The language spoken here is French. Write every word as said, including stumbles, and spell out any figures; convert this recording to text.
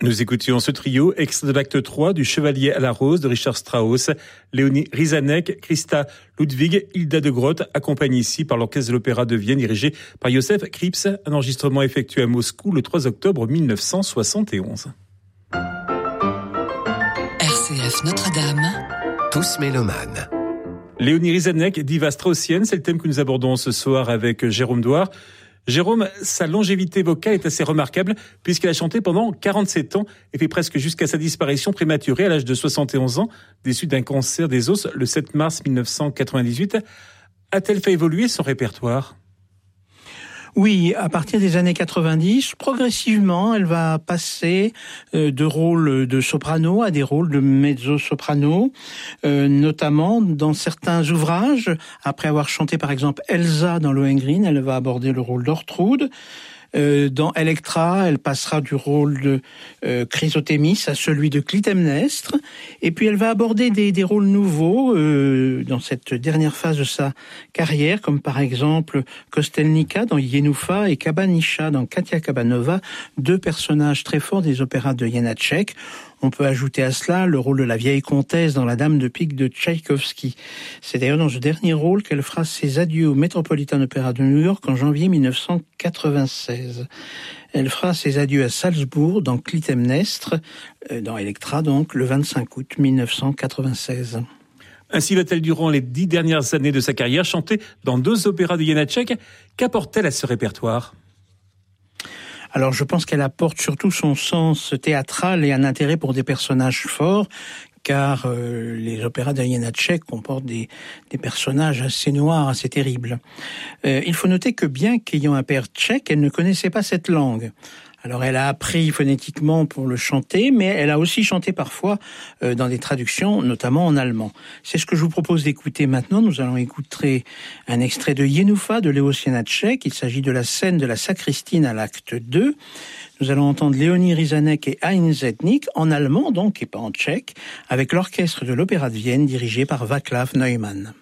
Nous écoutions ce trio, extrait de l'acte trois du Chevalier à la Rose de Richard Strauss. Léonie Rizanek, Christa Ludwig, Hilda de Groot, accompagnés ici par l'Orchestre de l'Opéra de Vienne, dirigé par Joseph Krips. Un enregistrement effectué à Moscou le trois octobre mille neuf cent soixante et onze. R C F Notre-Dame. Tous mélomanes. Léonie Rizanek, diva straussienne, c'est le thème que nous abordons ce soir avec Jérôme Douard. Jérôme, sa longévité vocale est assez remarquable puisqu'elle a chanté pendant quarante-sept ans et fait presque jusqu'à sa disparition prématurée à l'âge de soixante et onze ans, déçue d'un cancer des os le sept mars mille neuf cent quatre-vingt-dix-huit. A-t-elle fait évoluer son répertoire ? Oui, à partir des années quatre-vingt-dix, progressivement, elle va passer euh, de rôles de soprano à des rôles de mezzo-soprano, euh, notamment dans certains ouvrages. Après avoir chanté par exemple Elsa dans Lohengrin, elle va aborder le rôle d'Ortrud. Euh, dans Electra, elle passera du rôle de euh, Chrysothémis à celui de Clytemnestre. Et puis elle va aborder des, des rôles nouveaux euh, dans cette dernière phase de sa carrière, comme par exemple Kostelnica dans Yenoufa et Kabanisha dans Katia Kabanova, deux personnages très forts des opéras de Janacek. On peut ajouter à cela le rôle de la vieille comtesse dans La Dame de pique de Tchaïkovski. C'est d'ailleurs dans ce dernier rôle qu'elle fera ses adieux au Metropolitan Opera de New York en janvier mille neuf cent quatre-vingt-seize. Elle fera ses adieux à Salzbourg dans Clytemnestre, dans Electra donc, le vingt-cinq août mille neuf cent quatre-vingt-seize. Ainsi va-t-elle, durant les dix dernières années de sa carrière, chanter dans deux opéras de Janacek. Qu'apporte-t-elle à ce répertoire ? Alors je pense qu'elle apporte surtout son sens théâtral et un intérêt pour des personnages forts, car euh, les opéras de Janacek comportent des, des personnages assez noirs, assez terribles. Euh, il faut noter que bien qu'ayant un père tchèque, elle ne connaissait pas cette langue. Alors elle a appris phonétiquement pour le chanter, mais elle a aussi chanté parfois euh, dans des traductions, notamment en allemand. C'est ce que je vous propose d'écouter maintenant. Nous allons écouter un extrait de Yenoufa de Léos Janacek. Il s'agit de la scène de la sacristine à l'acte deux. Nous allons entendre Léonie Rizanek et Heinz Zetnik, en allemand donc et pas en tchèque, avec l'orchestre de l'Opéra de Vienne dirigé par Václav Neumann.